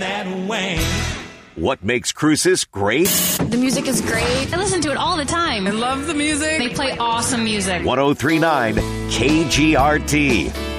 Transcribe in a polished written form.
that wang. What makes Cruces great? The music is great. I listen to it all the time. I love the music. They play awesome music. 1039 KGRT.